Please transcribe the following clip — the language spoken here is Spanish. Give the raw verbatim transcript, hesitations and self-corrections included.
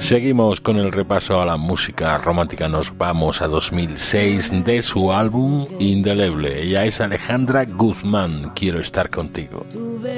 Seguimos con el repaso a la música romántica. Nos vamos a dos mil seis de su álbum Indeleble. Ella es Alejandra Guzmán. Quiero estar contigo.